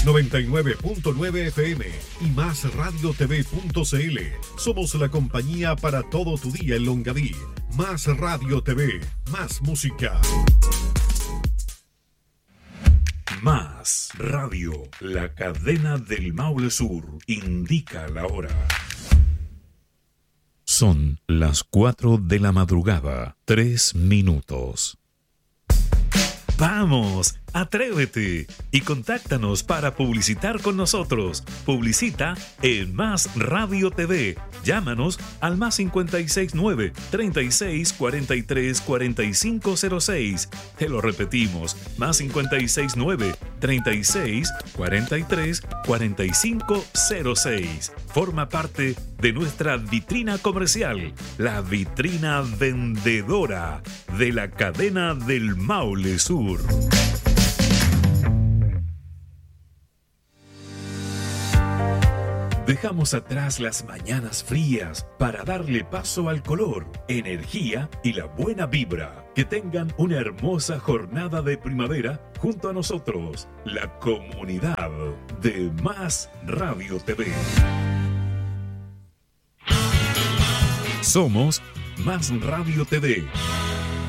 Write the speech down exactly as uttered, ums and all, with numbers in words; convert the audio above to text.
noventa y nueve punto nueve F M y más radio t v punto c l. Somos la compañía para todo tu día en Longaví. Más Radio T V, más música. Más Radio, la cadena del Maule Sur, indica la hora. Son las cuatro de la madrugada, tres minutos. ¡Vamos! ¡Atrévete! Y contáctanos para publicitar con nosotros. Publicita en Más Radio T V. Llámanos al más cinco seis nueve, treinta y seis, cuarenta y tres, cuarenta y cinco cero seis. Te lo repetimos, más cinco seis nueve, treinta y seis, cuarenta y tres, cuarenta y cinco cero seis. Forma parte de nuestra vitrina comercial, la vitrina vendedora de la cadena del Maule Sur. Dejamos atrás las mañanas frías para darle paso al color, energía y la buena vibra. Que tengan una hermosa jornada de primavera junto a nosotros, la comunidad de Más Radio T V. Somos Más Radio T V.